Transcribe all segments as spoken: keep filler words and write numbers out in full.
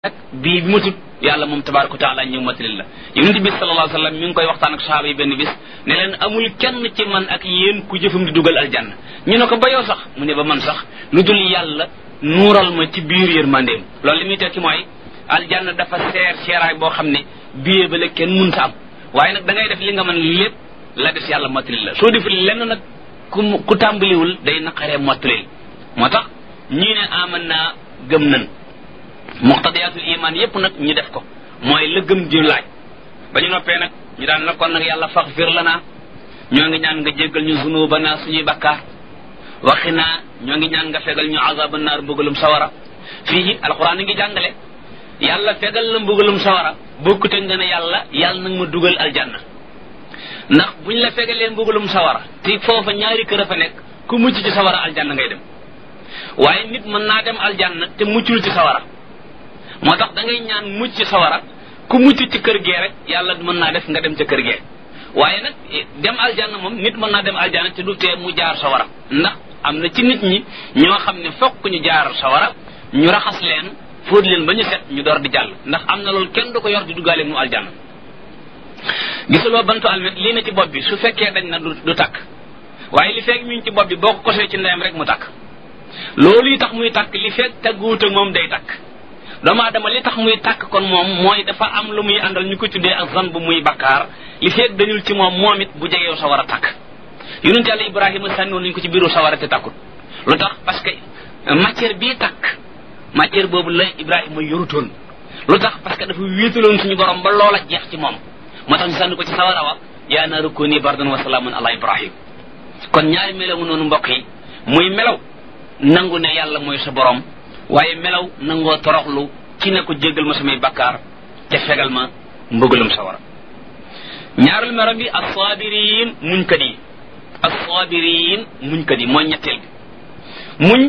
ak bii bi matut yàlla moom tabaaraka wa taala ñëw matalil la yonent bi sallallahu alayhi wa sallam mi ngi koy waxtaan ak sahaaba yi benn bis ne leen amul kenn ci man ak yéen ku jëfam di dugal aljanna ñu ne ko ba yow sax mu ne ba man sax lu dul yàlla nuural ma ci biir yërmandeem loolu li muy tekki mooy aljanna dafa seer seeraay boo xam ne biyee ba la kenn mun sa am waaye nag da ngay def li nga mën lépp la def yàlla matalil la soo deful lenn nag ku ku tàmbaliwul day naqaree matalil moo tax ñii ne aman naa gëm nan muqtadiyatul iman yépp nag ñu def ko mooy la gëm di laaj ba ñu noppee nag ñu daan na kon nag yàlla faghfir lana ñoo ngi ñaan nga jéggal ñu zunubana suñuy bakkaar waxinaa ñoo ngi ñaan nga fegal ñu azaban naar mbugalum sawara fii alquran a ngi jàngale yàlla fegal la mbugalum sawara bokkute nga ne yàlla yàlla nag ma dugal aljanna ndax buñ la fegalee mbugalum sawara te foofa ñaari kër a fa nekk ku mucc ci sawara aljanna ngay dem waaye nit mën naa dem aljanna te muccul ci sawara moo tax da ngay ñaan mucc ci sawara ku mucc ci kër gee rek yàlla mën naa def nga dem ca kër gee waaye nag dem aljanna moom nit mën naa dem aljanna te du tee mu jaar sawara ndax am na ci nit ñi ñoo xam ne fokk ñu jaar sawara ñu raxas leen fóot leen ba ñu set ñu door di jàll ndax am na loolu kenn du ko yor di duggaale mu aljanna gisuloo bantu almet lii na ci bopp bi su fekkee dañ na du du takk waaye li fekk mi ngi ci bopp bi boo ko kosee ci ndeyam rek mu takk loolu yi tax muy takk li fekk tagguwut ak moom day takk doomu aadama li tax muy tàkk kon moom mooy dafa am lu muy àndal ñu ko tuddee ak zan bu muy bakkaar li feeg dañul ci moom moom it bu jegew sa war a tàkk yonent yàlla ibrahima sànniwoon nañu ko ci biiru sawara te tàkkut lu tax parce que matière bii tàkk matière boobu la ibrahima yorutoon lu tax parce que dafa wéetaloon suñu borom ba loola jeex ci moom moo tax ñu sànni ko ci sawara wa yaa naaru kuuni bardan wa salaaman ala ibrahim kon ñaari melaw noonu mbokk yi muy melaw nangu ne yàlla mooy sa borom waaye melaw nangoo toroxlu ci ne ko jéggal ma samay bakkaar te fegal ma mbëggalum sawara ñaarul melo bi as-saabiriin muñkat yi as-saabiriin muñkat yi mooy ñetteel bi muñ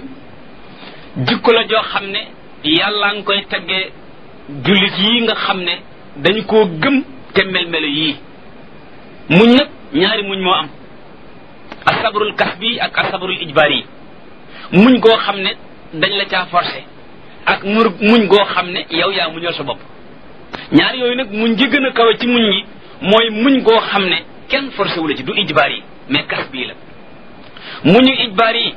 jikko la joo xam ne yàlla nga koy teggee jullit yi nga xam ne dañu koo gëm te mel-melo yii muñ nag ñaari muñ moo am as-sabrul kasbi ak as-sabrul ijbaari muñ goo xam ne dañ la caa forcé ak mur muñ goo xam ne yow yaa muñal sa bopp ñaar yooyu nag muñ gi gën a kawe ci muñ yi mooy muñ goo xam ne kenn forcé wu la ci du ijbaar yi mais kas bii la muñu ijbaar yi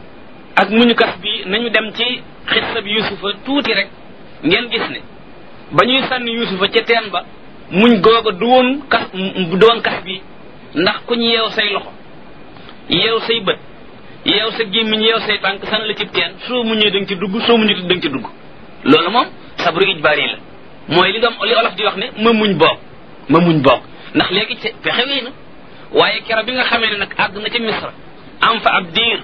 ak muñu kas bii nañu dem ci xissa bi yusufa tuuti rek ngeen gis ne ba ñuy sànni yusufa ca teen ba muñ googa du woon kas du woon kas bi ndax ku ñu yeew say loxo yeew say bët yeew sa gémmiñ yeew say tànk san la ci teen soo muñee da nga ci dugg soo muñee da nga ci dugg loolu moom sabru ijbaari la mooy li nga li olof di wax ne ma muñ boog ma muñ boog ndax léegi ci pexe wéy na waaye kero bi nga xamee ne nag àgg na ca misra am fa ab diir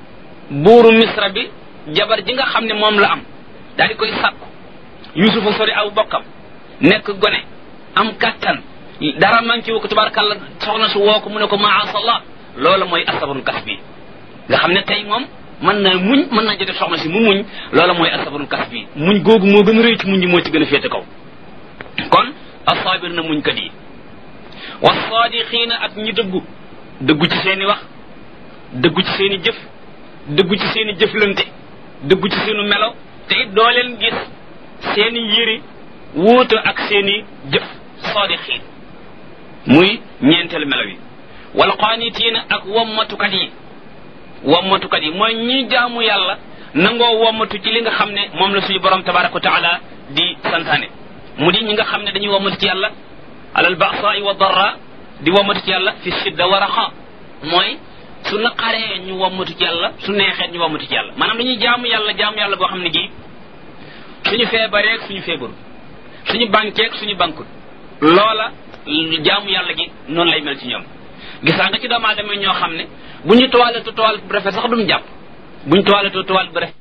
buuru misra bi jabar ji nga xam ne moom la am daal di koy sàkku yusufa sori aw bokkam nekk gone am kàttan dara manqué wu ko tabarakàllah soxna su woo ko mu ne ko maasallah loolu mooy asabrul kas bi nga xam ne tey moom mën naa muñ mën naa jotee soxna si mu muñ loola mooy asabrul kas bi muñ googu moo gën a rëy ci muñ ji moo ci gën a féete kaw kon asaabir na muñ kat yi wasaadiqiina ak ñi dëggu dëggu ci seen i wax dëggu ci seen i jëf dëggu ci seen i jëflante dëggu ci seenu melo te it doo leen gis seen i yëri wóota ak seen i jëf saadiqiin muy ñeenteelu melo yi wal qaanitiina ak wommatukat yi wommatukat yi mooy ñi jaamu yàlla nangoo wommatu ci li nga xam ne moom la suñu borom tabaraka wa taala di santaane mu di ñi nga xam ne dañuy wommatu ci yàlla alal ba'sa'i wa darra di wommatu ci yàlla fi shidda wa raxa mooy su naqaree ñu wommatu ci yàlla su neexee ñu wommatu ci yàlla maanaam dañuy jaamu yàlla jaamu yàlla boo xam ne gi suñu feebareeg suñu feebaru suñu bankeeg suñu bankut loola jaamu yàlla gi noonu lay mel ci ñoom gisaa nga ci doomu aadama ñoo xam ne bu ñu toilette toilette bu rafet sax duñ jàpp bu ñu toilette toilette bu rafet